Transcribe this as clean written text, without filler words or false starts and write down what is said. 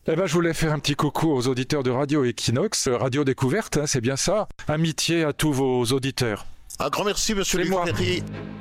Eh ben, je voulais faire un petit coucou aux auditeurs de Radio Equinox, Radio Découverte, hein, c'est bien ça. Amitié à tous vos auditeurs. Un grand merci, monsieur C'est Luc moi. Ferry.